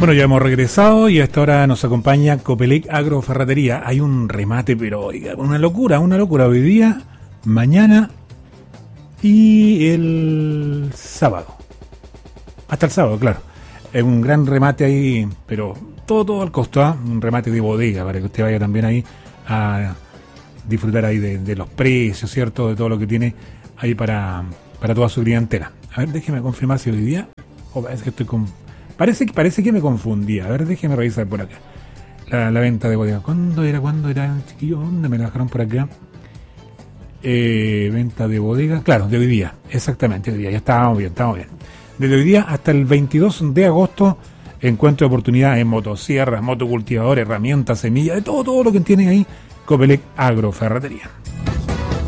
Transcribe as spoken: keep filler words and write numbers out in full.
Bueno, ya hemos regresado y a esta hora nos acompaña Copelec Agroferretería. Hay un remate, pero oiga, una locura, una locura. Hoy día, mañana y el sábado. Hasta el sábado, claro. Es un gran remate ahí, pero todo, todo al costo, ¿eh? Un remate de bodega para que usted vaya también ahí a disfrutar ahí de, de los precios, ¿cierto? De todo lo que tiene ahí para, para toda su clientela. A ver, déjeme confirmar si hoy día... Oh, parece que estoy con... Parece, parece que me confundía. A ver, déjeme revisar por acá. La, la venta de bodega. ¿Cuándo era? ¿Cuándo era, chiquillo? ¿Dónde me la dejaron por acá? Eh, venta de bodega. Claro, de hoy día. Exactamente, hoy día. Ya estábamos bien, estábamos bien. Desde hoy día hasta el veintidós de agosto, encuentro de oportunidades en motosierras, motocultivadores, herramientas, semillas, de todo, todo lo que tienen ahí Copelec Agroferretería.